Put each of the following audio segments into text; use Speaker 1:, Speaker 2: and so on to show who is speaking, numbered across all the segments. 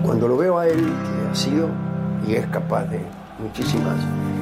Speaker 1: cuando lo veo a él, que ha sido y es capaz de muchísimas.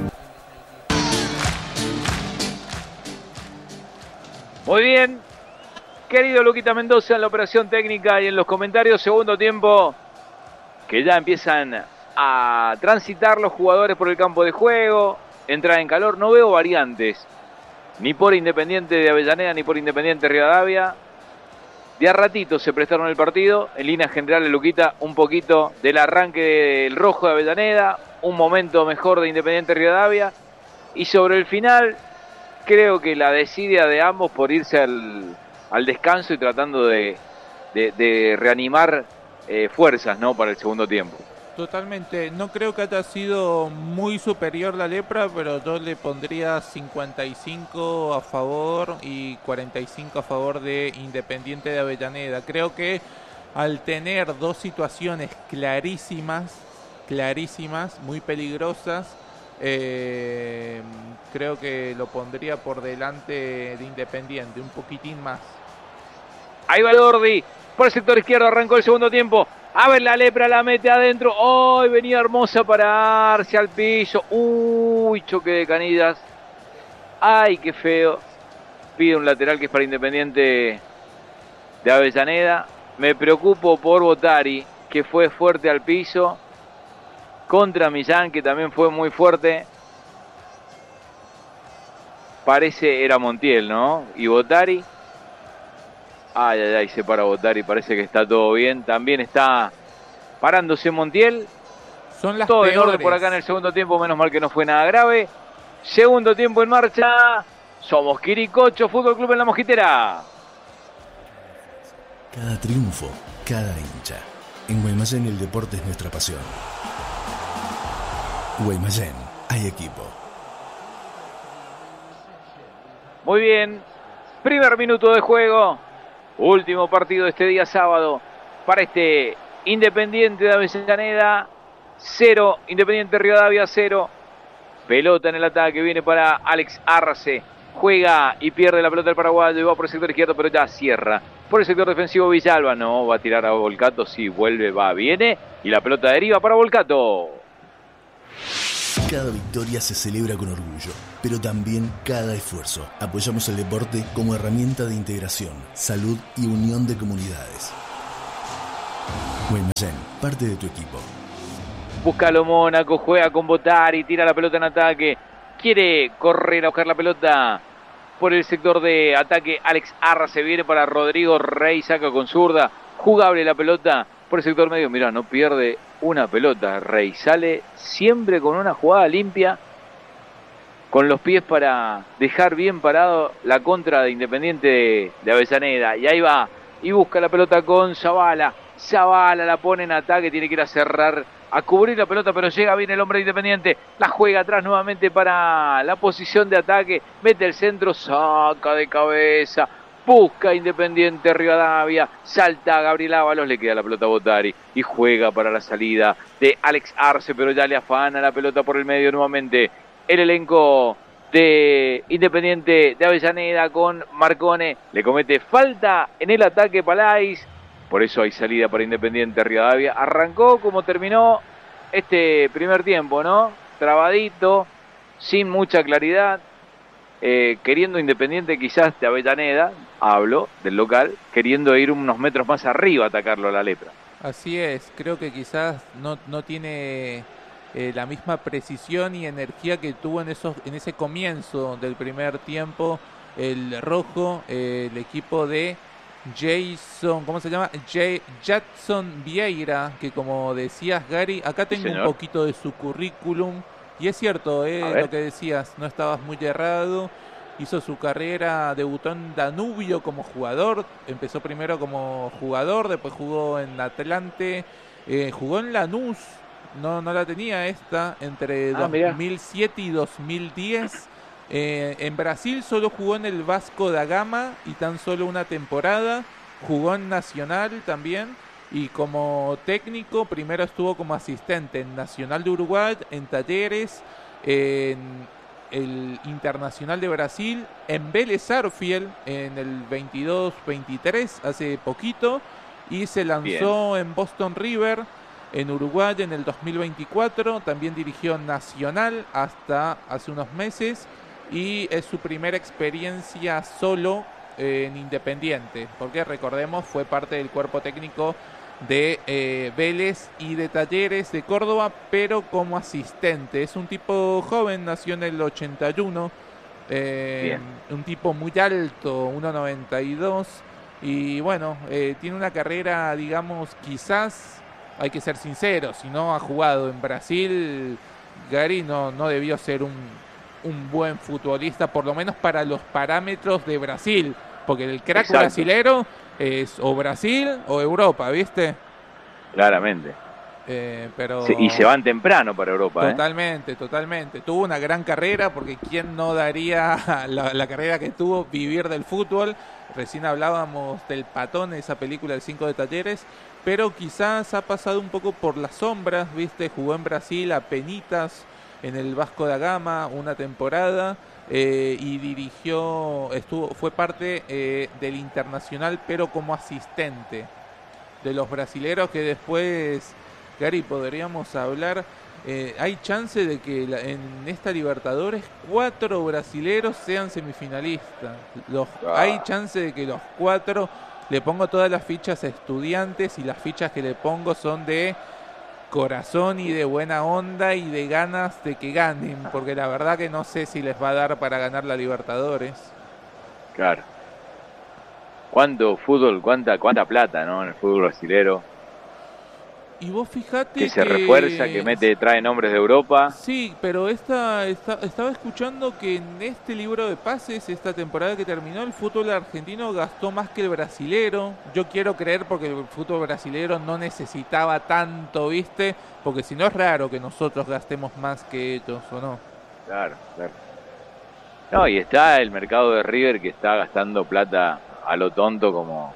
Speaker 2: Muy bien, querido Luquita Mendoza en la operación técnica y en los comentarios. Segundo tiempo que ya empiezan a transitar los jugadores por el campo de juego, entrar en calor. No veo variantes, ni por Independiente de Avellaneda ni por Independiente Rivadavia. De a ratito se prestaron el partido. En líneas generales, Luquita, un poquito del arranque del rojo de Avellaneda, un momento mejor de Independiente Rivadavia, y sobre el final creo que la desidia de ambos por irse al descanso y tratando de reanimar fuerzas, ¿no?, para el segundo tiempo.
Speaker 3: Totalmente, no creo que haya sido muy superior la Lepra, pero yo le pondría 55 a favor y 45 a favor de Independiente de Avellaneda. Creo que al tener dos situaciones clarísimas, muy peligrosas, creo que lo pondría por delante de Independiente, un poquitín más.
Speaker 2: Ahí va el Gordi, por el sector izquierdo, arrancó el segundo tiempo. A ver, la Lepra la mete adentro. ¡Ay! Venía Hermosa para darse al piso. ¡Uy! Choque de canillas. ¡Ay, qué feo! Pide un lateral que es para Independiente de Avellaneda. Me preocupo por Botari, que fue fuerte al piso. Contra Millán, que también fue muy fuerte. Parece era Montiel, ¿no? Y Botari. Ay, ay, ay, se para Botari, parece que está todo bien. También está parándose Montiel.
Speaker 3: Son las
Speaker 2: todo
Speaker 3: peores.
Speaker 2: En orden por acá en el segundo tiempo, menos mal que no fue nada grave. Segundo tiempo en marcha. Somos Quiricocho, Fútbol Club en La Mosquitera.
Speaker 4: Cada triunfo, cada hincha. En Guaymallén el deporte es nuestra pasión. Guaymallén, hay equipo.
Speaker 2: Muy bien. Primer minuto de juego. Último partido de este día sábado para este Independiente de Avellaneda 0, Independiente Rivadavia 0. Pelota en el ataque, viene para Alex Arce. Juega y pierde la pelota el paraguayo y va por el sector izquierdo, pero ya cierra. Por el sector defensivo Villalba, no, va a tirar a Volcato, sí, vuelve, va, viene. Y la pelota deriva para Volcato.
Speaker 4: Cada victoria se celebra con orgullo, pero también cada esfuerzo. Apoyamos el deporte como herramienta de integración, salud y unión de comunidades. Guaymallén, parte de tu equipo.
Speaker 2: Búscalo Mónaco, juega con Botari, tira la pelota en ataque. Quiere correr a buscar la pelota por el sector de ataque. Alex Arce viene para Rodrigo Rey, saca con zurda. Jugable la pelota por el sector medio. Mirá, no pierde una pelota Rey. Sale siempre con una jugada limpia, con los pies para dejar bien parado la contra de Independiente de Avellaneda. Y ahí va, y busca la pelota con Zavala. Zavala la pone en ataque, tiene que ir a cerrar, a cubrir la pelota, pero llega bien el hombre de Independiente. La juega atrás nuevamente para la posición de ataque. Mete el centro, saca de cabeza. Busca Independiente Rivadavia, salta a Gabriel Ábalos, le queda la pelota a Botari y juega para la salida de Alex Arce, pero ya le afana la pelota por el medio nuevamente. El elenco de Independiente de Avellaneda con Marcone, le comete falta en el ataque Palais, por eso hay salida para Independiente Rivadavia. Arrancó como terminó este primer tiempo, ¿no? Trabadito, sin mucha claridad. Queriendo Independiente quizás de Avellaneda, hablo del local, queriendo ir unos metros más arriba a atacarlo a la Lepra.
Speaker 3: Así es, creo que quizás no tiene la misma precisión y energía que tuvo en ese comienzo del primer tiempo el rojo, el equipo de Jason, ¿cómo se llama? Jadson Vieira, que como decías Gary, acá tengo un poquito de su currículum. Y es cierto, lo que decías, no estabas muy errado. Hizo su carrera, debutó en Danubio como jugador. Empezó primero como jugador, después jugó en Atlante. Jugó en Lanús, no la tenía esta, entre 2007 y 2010. En Brasil solo jugó en el Vasco da Gama y tan solo una temporada. Jugó en Nacional también. Y como técnico, primero estuvo como asistente en Nacional de Uruguay, en Talleres, en el Internacional de Brasil, en Vélez Sarsfield en el 22-23, hace poquito, y se lanzó en Boston River. en Uruguay en el 2024, también dirigió Nacional hasta hace unos meses y es su primera experiencia solo en Independiente, porque recordemos fue parte del cuerpo técnico de Vélez y de Talleres de Córdoba, pero como asistente. Es un tipo joven, nació en el 81, un tipo muy alto, 1,92, y bueno, tiene una carrera, digamos, quizás, hay que ser sinceros, si no ha jugado en Brasil, Gary no debió ser un buen futbolista, por lo menos para los parámetros de Brasil, porque el crack brasilero es o Brasil o Europa, ¿viste?
Speaker 2: Claramente.
Speaker 3: Pero
Speaker 2: y se van temprano para Europa.
Speaker 3: Totalmente. Tuvo una gran carrera, porque quién no daría la carrera que tuvo, vivir del fútbol. Recién hablábamos del Patón, esa película del 5 de Talleres, pero quizás ha pasado un poco por las sombras, ¿viste? Jugó en Brasil a penitas en el Vasco da Gama una temporada. Y dirigió, fue parte del Internacional, pero como asistente de los brasileros, que después, Gary, podríamos hablar. Hay chance de que en esta Libertadores 4 brasileros sean semifinalistas. Hay chance de que los 4, le pongo todas las fichas a Estudiantes, y las fichas que le pongo son de corazón y de buena onda y de ganas de que ganen, porque la verdad que no sé si les va a dar para ganar la Libertadores.
Speaker 2: Claro. ¿Cuánto fútbol, cuánta plata, ¿no? En el fútbol brasilero.
Speaker 3: Y vos fijate
Speaker 2: que se refuerza, que trae nombres de Europa.
Speaker 3: Sí, pero estaba escuchando que en este libro de pases, esta temporada que terminó, el fútbol argentino gastó más que el brasilero. Yo quiero creer, porque el fútbol brasilero no necesitaba tanto, ¿viste? Porque si no es raro que nosotros gastemos más que ellos, ¿o no? Claro.
Speaker 2: No, y está el mercado de River, que está gastando plata a lo tonto, como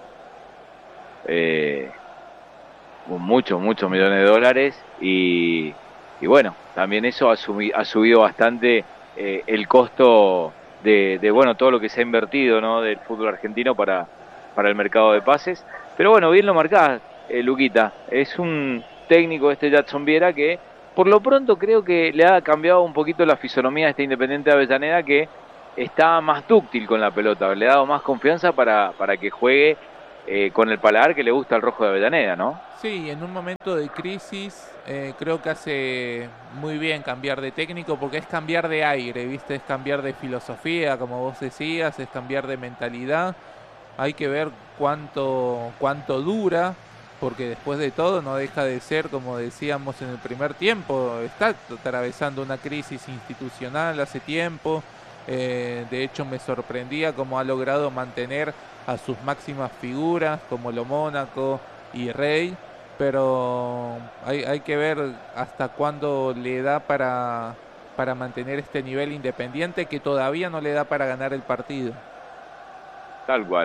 Speaker 2: muchos millones de dólares, y bueno, también eso ha subido bastante el costo de bueno, todo lo que se ha invertido, ¿no?, del fútbol argentino para el mercado de pases. Pero bueno, bien lo marcás, Luquita, es un técnico, Jackson Viera, que por lo pronto creo que le ha cambiado un poquito la fisonomía a este Independiente de Avellaneda, que está más dúctil con la pelota, le ha dado más confianza para que juegue con el paladar que le gusta al Rojo de Avellaneda, ¿no?
Speaker 3: Sí, en un momento de crisis creo que hace muy bien cambiar de técnico, porque es cambiar de aire, ¿viste? Es cambiar de filosofía, como vos decías, es cambiar de mentalidad. Hay que ver cuánto dura, porque después de todo no deja de ser, como decíamos en el primer tiempo, está atravesando una crisis institucional hace tiempo. De hecho, me sorprendía cómo ha logrado mantener a sus máximas figuras como Lo Mónaco y Rey, pero hay que ver hasta cuándo le da para mantener este nivel Independiente, que todavía no le da para ganar el partido.
Speaker 2: Tal cual.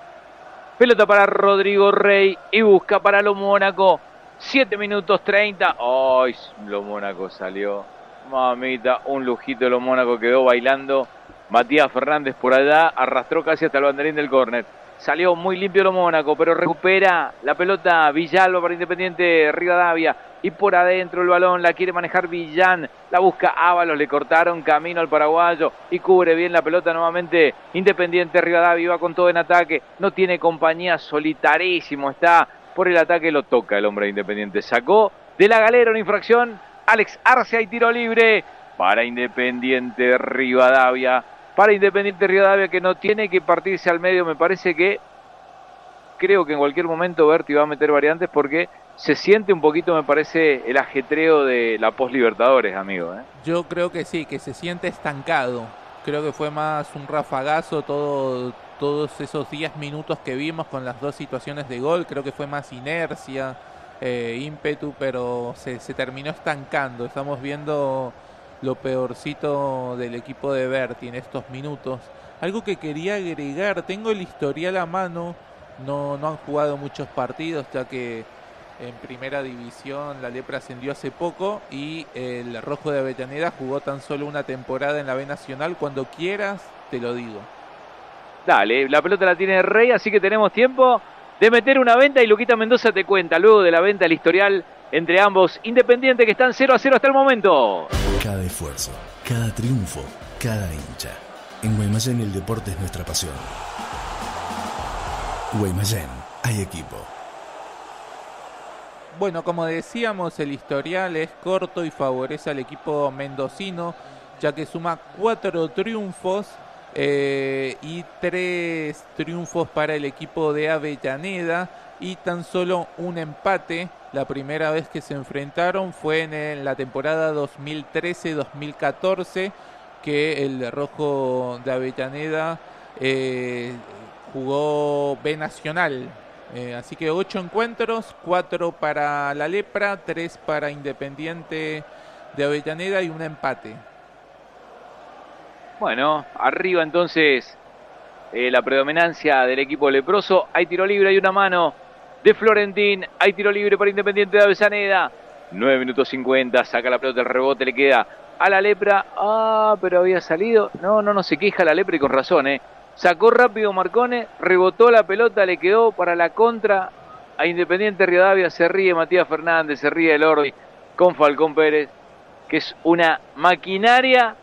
Speaker 2: Pelota para Rodrigo Rey y busca para Lo Mónaco. 7 minutos 30. ¡Ay! Lo Mónaco salió. Mamita, un lujito de Lo Mónaco, quedó bailando. Matías Fernández por allá, arrastró casi hasta el banderín del córner. Salió muy limpio Lo Mónaco, pero recupera la pelota Villalba para Independiente Rivadavia. Y por adentro el balón la quiere manejar Villán. La busca Ábalos, le cortaron camino al paraguayo. Y cubre bien la pelota nuevamente Independiente Rivadavia. Va con todo en ataque. No tiene compañía, solitarísimo está por el ataque. Lo toca el hombre de Independiente. Sacó de la galera una infracción. Alex Arce, y tiro libre para Independiente Rivadavia. Para Independiente Rivadavia, que no tiene que partirse al medio. Me parece que, creo que en cualquier momento Berti va a meter variantes, porque se siente un poquito, me parece, el ajetreo de la post-Libertadores, amigo.
Speaker 3: Yo creo que sí, que se siente estancado. Creo que fue más un rafagazo todos esos 10 minutos que vimos con las dos situaciones de gol. Creo que fue más inercia, ímpetu, pero se terminó estancando. Estamos viendo lo peorcito del equipo de Berti en estos minutos. Algo que quería agregar, tengo el historial a mano, no han jugado muchos partidos, ya que en primera división la Lepra ascendió hace poco y el Rojo de Avellaneda jugó tan solo una temporada en la B Nacional. Cuando quieras te lo digo.
Speaker 2: Dale, la pelota la tiene Rey, así que tenemos tiempo de meter una venta y Luquita Mendoza te cuenta, luego de la venta, el historial entre ambos. Independiente que están 0-0 hasta el momento.
Speaker 4: Cada esfuerzo, cada triunfo, cada hincha. En Guaymallén el deporte es nuestra pasión. Guaymallén, hay equipo.
Speaker 3: Bueno, como decíamos, el historial es corto y favorece al equipo mendocino, ya que suma 4 triunfos y 3 triunfos para el equipo de Avellaneda y tan solo un empate. La primera vez que se enfrentaron fue en la temporada 2013-2014, que el rojo de Avellaneda jugó B Nacional. Así que 8 encuentros, 4 para la Lepra, 3 para Independiente de Avellaneda y un empate.
Speaker 2: Bueno, arriba entonces la predominancia del equipo leproso. Hay tiro libre, hay una mano de Florentín. Hay tiro libre para Independiente de Avellaneda. 9 minutos 50, saca la pelota, el rebote le queda a la Lepra. Pero había salido. No se queja la Lepra y con razón, Sacó rápido Marcone, rebotó la pelota, le quedó para la contra a Independiente Rivadavia. Se ríe Matías Fernández, se ríe el Ordi con Falcón Pérez, que es una maquinaria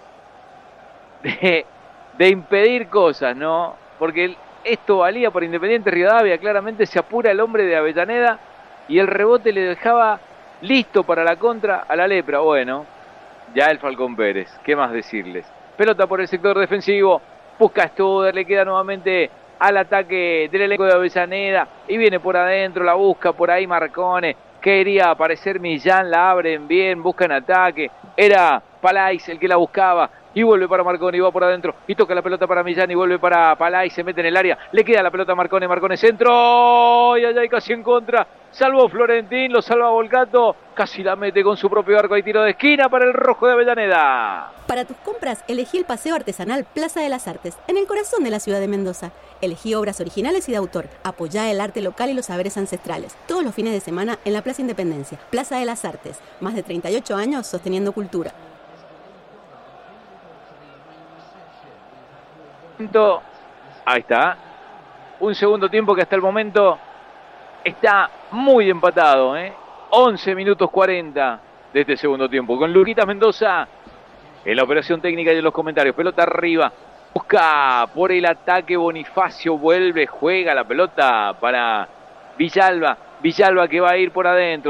Speaker 2: de impedir cosas, ¿no? Porque esto valía para Independiente Rivadavia. Claramente se apura el hombre de Avellaneda y el rebote le dejaba listo para la contra a la Lepra. Bueno, ya el Falcón Pérez, ¿qué más decirles? Pelota por el sector defensivo, busca Studer, le queda nuevamente al ataque del elenco de Avellaneda y viene por adentro, la busca por ahí Marcone. Quería aparecer Millán, la abren bien, buscan ataque. Era Palais el que la buscaba. Y vuelve para Marcone y va por adentro. Y toca la pelota para Millán y vuelve para Palais. Se mete en el área. Le queda la pelota a Marcone. Marcone centro. Y allá hay casi en contra. Salvó Florentín. Lo salva Volcato. Casi la mete con su propio arco. Hay tiro de esquina para el rojo de Avellaneda.
Speaker 5: Para tus compras, elegí el paseo artesanal Plaza de las Artes, en el corazón de la ciudad de Mendoza. Elegí obras originales y de autor. Apoyá el arte local y los saberes ancestrales. Todos los fines de semana en la Plaza Independencia. Plaza de las Artes. Más de 38 años sosteniendo cultura.
Speaker 2: Ahí está. Un segundo tiempo que hasta el momento está muy empatado. 11 minutos 40 de este segundo tiempo. Con Luquita Mendoza en la operación técnica y en los comentarios. Pelota arriba. Busca por el ataque Bonifacio. Vuelve, juega la pelota para Villalba. Villalba que va a ir por adentro.